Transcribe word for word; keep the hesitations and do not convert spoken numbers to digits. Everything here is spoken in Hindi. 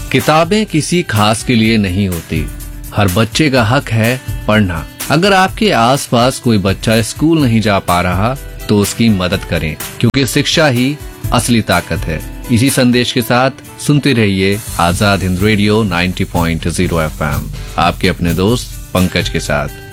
किताबें किसी खास के लिए नहीं होती, हर बच्चे का हक है पढ़ना। अगर आपके आसपास कोई बच्चा स्कूल नहीं जा पा रहा तो उसकी मदद करें, क्योंकि शिक्षा ही असली ताकत है। इसी संदेश के साथ सुनते रहिए आजाद हिंद रेडियो नब्बे पॉइंट शून्य एफ एम, आपके अपने दोस्त पंकज के साथ।